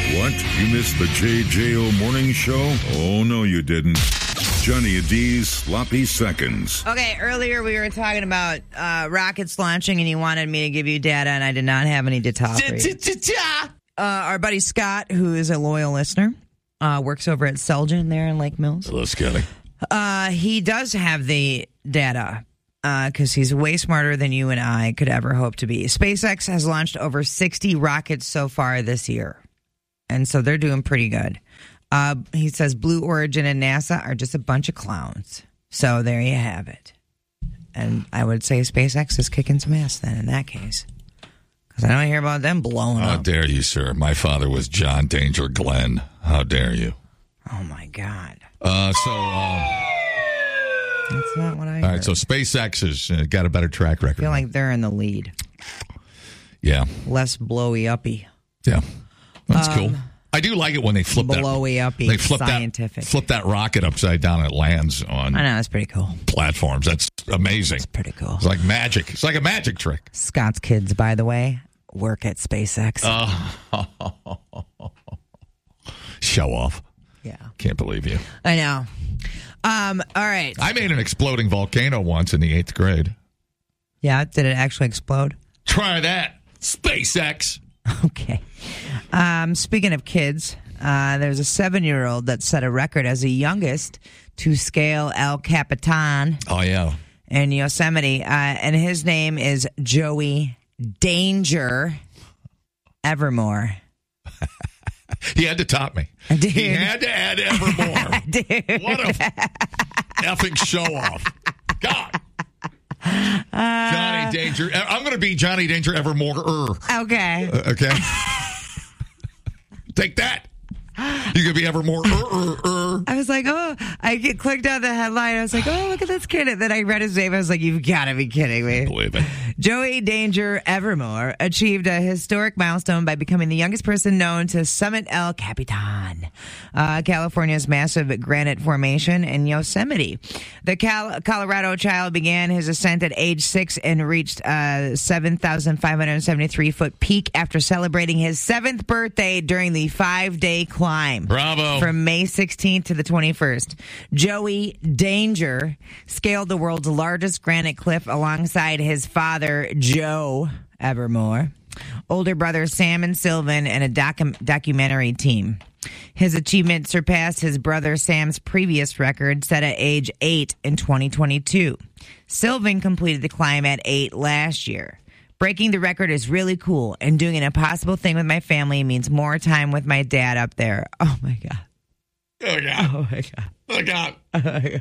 What? You missed the JJO Morning Show? Oh, no, you didn't. Johnny D's Sloppy Seconds. Okay, earlier we were talking about rockets launching, and you wanted me to give you data, and I did not have any data for you. Our buddy Scott, who is a loyal listener, works over at Selgin there in Lake Mills. Hello, Scotty. He does have the data because he's way smarter than you and I could ever hope to be. SpaceX has launched over 60 rockets so far this year, and so they're doing pretty good. He says Blue Origin and NASA are just a bunch of clowns. So there you have it. And I would say SpaceX is kicking some ass then in that case. Because I don't hear about them blowing up. How dare you, sir? My father was John Danger Glenn. How dare you? Oh, my God. That's not what I heard. All right, so SpaceX has got a better track record. I feel like they're in the lead. Yeah. Less blowy-uppy. Yeah. That's cool. I do like it when they flip blowy-uppy, they flip scientific. Flip that rocket upside down and it lands on I know, it's pretty cool. platforms. That's amazing. It's pretty cool. It's like magic. It's like a magic trick. Scott's kids, by the way, work at SpaceX. Show off. Yeah. Can't believe you. I know. All right. I made an exploding volcano once in the 8th grade. Yeah, did it actually explode? Try that. SpaceX. Okay. Speaking of kids, there's a 7-year-old that set a record as the youngest to scale El Capitan Oh, yeah. in Yosemite, and his name is Joey Danger Evermore. He had to top me. Dude. He had to add Evermore. Dude. What a effing show off. God. Johnny Danger. I'm going to be Johnny Danger Evermore. Okay. Okay. Take that. You could be Evermore. I was like, oh, I clicked on the headline. I was like, oh, look at this kid. And then I read his name. I was like, you've got to be kidding me. Believe it. Joey Danger Evermore achieved a historic milestone by becoming the youngest person known to summit El Capitan, California's massive granite formation in Yosemite. The Colorado child began his ascent at age 6 and reached 7,573-foot peak after celebrating his 7th birthday during the 5-day climb. Bravo. From May 16th to the 21st. Joey Danger scaled the world's largest granite cliff alongside his father, Joe Evermore, older brothers Sam and Sylvan, and a documentary team. His achievement surpassed his brother Sam's previous record set at age 8 in 2022. Sylvan completed the climb at 8 last year. Breaking the record is really cool, and doing an impossible thing with my family means more time with my dad up there. Oh, my God. Oh, God. Oh, my God. Oh, God. Oh, my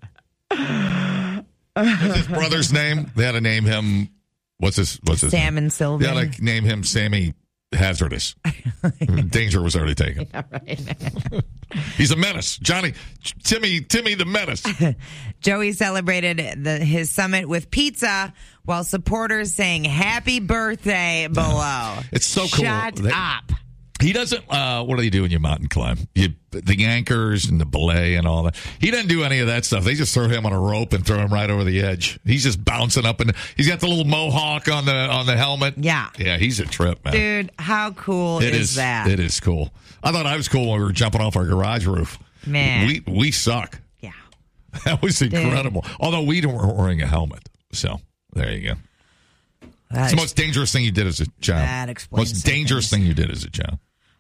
God. What's his brother's name? They had to name him. What's his Sam name? and Sylvan. They had to name him Sammy Hazardous. Danger was already taken. Yeah, right. He's a menace. Timmy the menace. Joey celebrated his summit with pizza while supporters sang happy birthday below. It's so cool. Shut up. He doesn't, what do you do when you mountain climb? The anchors and the belay and all that. He doesn't do any of that stuff. They just throw him on a rope and throw him right over the edge. He's just bouncing up, and he's got the little mohawk on the helmet. Yeah. Yeah, he's a trip, man. Dude, how cool is that? It is cool. I thought I was cool when we were jumping off our garage roof. Man. We suck. Yeah. That was incredible. Dude. Although we weren't wearing a helmet. So, there you go. It's the most dangerous thing you did as a child. That explains most dangerous thing you did as a child.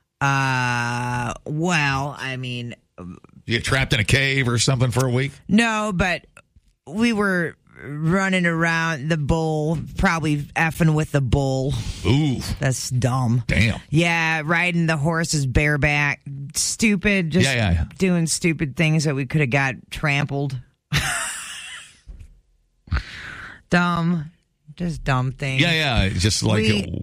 Well, I mean, you get trapped in a cave or something for a week? No, but we were running around the bull, probably effing with the bull. Ooh. That's dumb. Damn. Yeah, riding the horses bareback. Stupid. Just doing stupid things that we could have got trampled. Dumb. Just dumb things. Yeah. Just like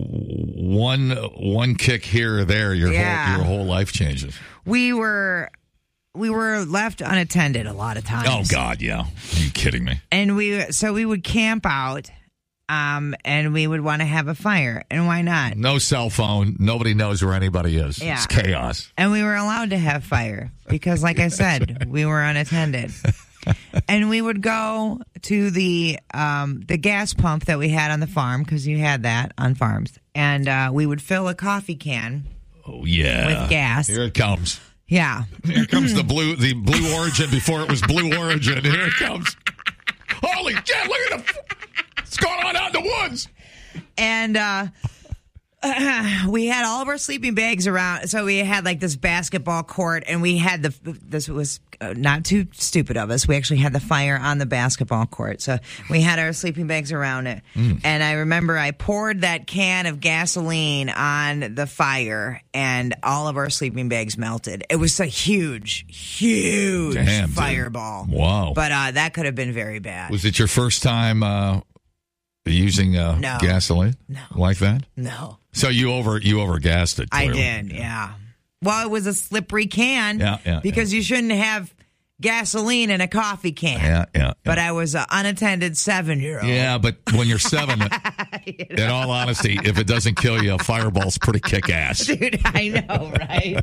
one kick here or there, your whole life changes. We were left unattended a lot of times. Oh God, yeah. Are you kidding me? And we would camp out, and we would want to have a fire. And why not? No cell phone. Nobody knows where anybody is. Yeah. It's chaos. And we were allowed to have fire because, like I said, we were unattended. And we would go to the gas pump that we had on the farm, because you had that on farms. And we would fill a coffee can Oh, yeah. With gas. Here it comes. Yeah. Here comes the Blue Origin before it was Blue Origin. Here it comes. Holy shit, look at what's going on out in the woods. And we had all of our sleeping bags around. So we had like this basketball court, and we had this was not too stupid of us. We actually had the fire on the basketball court. So we had our sleeping bags around it. And I remember I poured that can of gasoline on the fire, and all of our sleeping bags melted. It was a huge fireball. Dude. Wow. But that could have been very bad. Was it your first time using No. gasoline? No. Like that? No. So you overgassed it, I clearly. did, yeah. Well, it was a slippery can because you shouldn't have gasoline in a coffee can. Yeah. But I was an unattended 7-year-old. Yeah, but when you're 7, in all honesty, if it doesn't kill you, a fireball's pretty kick-ass. Dude, I know, right?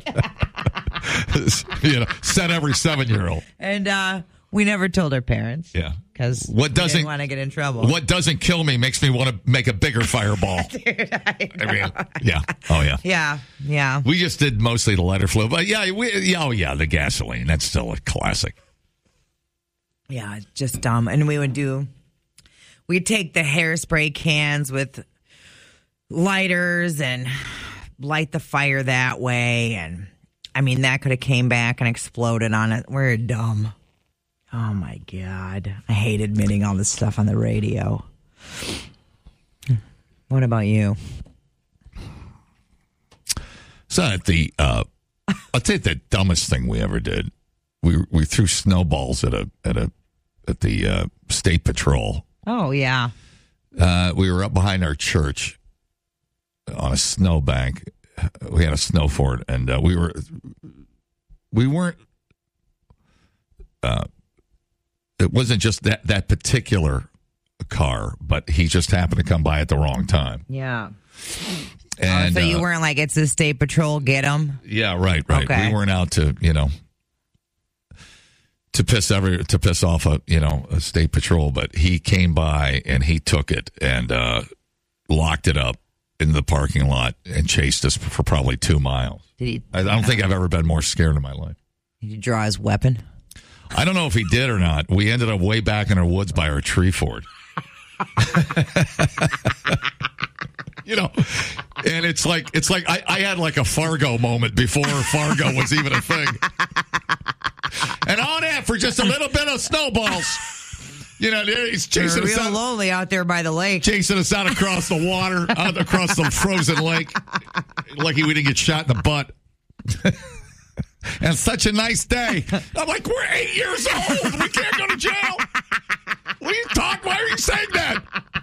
Set every 7-year-old. And we never told our parents. Yeah. Because we didn't want to get in trouble. What doesn't kill me makes me want to make a bigger fireball. Dude, I mean, yeah. Oh, yeah. Yeah. We just did mostly the lighter fluid. But the gasoline. That's still a classic. Yeah, just dumb. And we'd take the hairspray cans with lighters and light the fire that way. And, I mean, that could have came back and exploded on it. We're dumb. Oh, my God. I hate admitting all this stuff on the radio. What about you? So I'll tell you the dumbest thing we ever did. We threw snowballs at the state patrol. Oh, yeah. We were up behind our church on a snowbank. We had a snow fort, and we weren't. It wasn't just that particular car, but he just happened to come by at the wrong time. Yeah. And so you weren't like, it's the state patrol, get him? Yeah, right. Okay. We weren't out to piss off a state patrol, but he came by and he took it and locked it up in the parking lot and chased us for probably 2 miles. Did he? I don't think I've ever been more scared in my life. Did he draw his weapon? I don't know if he did or not. We ended up way back in our woods by our tree fort. And it's like I had like a Fargo moment before Fargo was even a thing. And all that for just a little bit of snowballs. He's chasing us out. Real lonely out there by the lake. Chasing us out across the water, out across the frozen lake. Lucky we didn't get shot in the butt. And such a nice day. I'm like, we're 8 years old. We can't go to jail. What are you talking? Why are you saying that?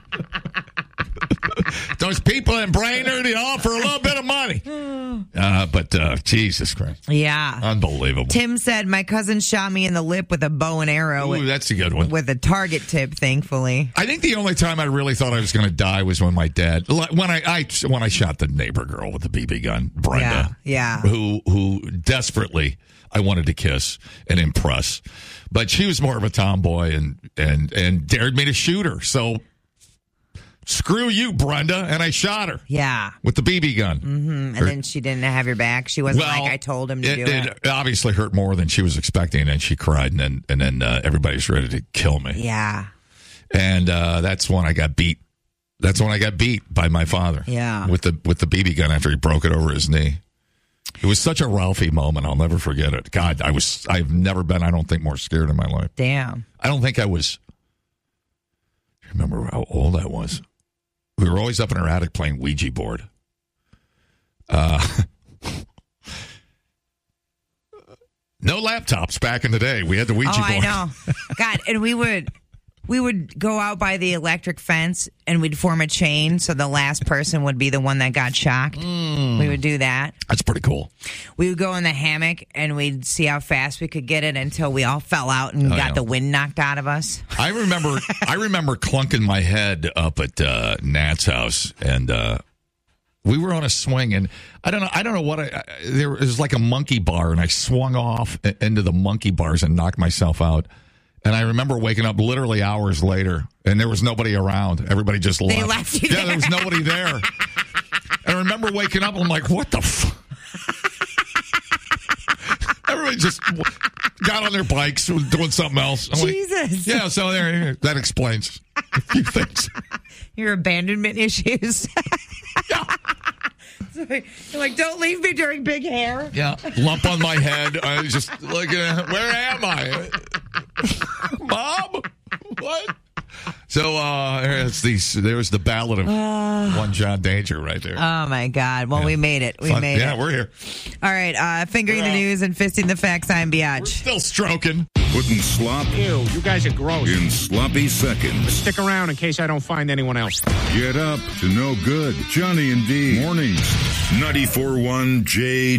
Those people in Brainerd, for a little bit of money. But Jesus Christ. Yeah. Unbelievable. Tim said, my cousin shot me in the lip with a bow and arrow. Ooh, that's a good one. With a target tip, thankfully. I think the only time I really thought I was going to die was when my dad, when I shot the neighbor girl with the BB gun, Brenda. Yeah. Who desperately I wanted to kiss and impress. But she was more of a tomboy and dared me to shoot her. So screw you, Brenda. And I shot her. Yeah. With the BB gun. Mm-hmm. And then she didn't have your back. She wasn't like I told him to do it. It obviously hurt more than she was expecting, and she cried, and then everybody's ready to kill me. Yeah. And that's when I got beat. That's when I got beat by my father. Yeah. With the BB gun after he broke it over his knee. It was such a Ralphie moment. I'll never forget it. God, I've never been, I don't think, more scared in my life. Damn. I don't think I was. I remember how old I was. We were always up in our attic playing Ouija board. No laptops back in the day. We had the Ouija board. I know. God, and we would go out by the electric fence and we'd form a chain so the last person would be the one that got shocked. We would do that. That's pretty cool. We would go in the hammock and we'd see how fast we could get it until we all fell out and got the wind knocked out of us. I remember clunking my head up at Nat's house, and we were on a swing, and I don't know what there was like a monkey bar, and I swung off into the monkey bars and knocked myself out. And I remember waking up literally hours later, and there was nobody around. Everybody just left. They left you there was nobody there. And I remember waking up, and I'm like, what the Everybody just got on their bikes, doing something else. I'm Jesus. Like, yeah, so that explains a few things. Your abandonment issues. Yeah. So you're like, don't leave me during big hair. Yeah, lump on my head. I was just like, where am I? Mom? What? So there's the ballad of one John Danger right there. Oh, my God. Well, we made it. We made it. Yeah, we're here. All right. Fingering the news and fisting the facts. I'm Biatch. We're still stroking. Putting slop Ew, you guys are gross. in sloppy seconds. Stick around in case I don't find anyone else. Get up to no good. Johnny and D. Mornings. 94.1 J.